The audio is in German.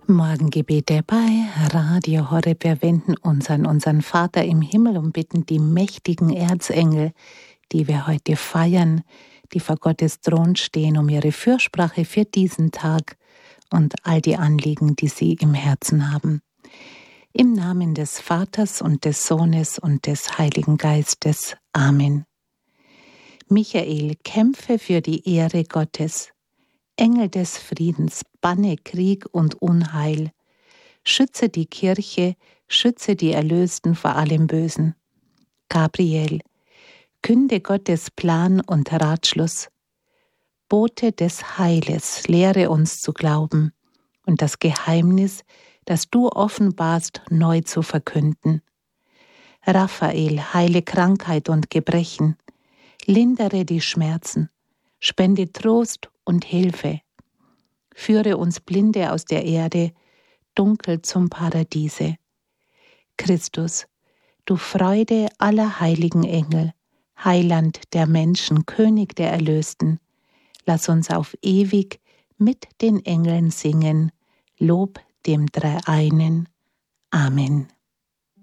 Morgengebete bei Radio Horeb. Wir wenden uns an unseren Vater im Himmel und bitten die mächtigen Erzengel, die wir heute feiern, die vor Gottes Thron stehen, um ihre Fürsprache für diesen Tag und all die Anliegen, die sie im Herzen haben. Im Namen des Vaters und des Sohnes und des Heiligen Geistes. Amen. Michael, kämpfe für die Ehre Gottes. Engel des Friedens, banne Krieg und Unheil. Schütze die Kirche, schütze die Erlösten vor allem Bösen. Gabriel, künde Gottes Plan und Ratschluss. Bote des Heiles, lehre uns zu glauben und das Geheimnis, das du offenbarst, neu zu verkünden. Raphael, heile Krankheit und Gebrechen, lindere die Schmerzen, spende Trost und Hilfe. Führe uns Blinde aus der Erde, dunkel zum Paradiese. Christus, du Freude aller heiligen Engel, Heiland der Menschen, König der Erlösten, lass uns auf ewig mit den Engeln singen, Lob dem Dreieinen. Amen.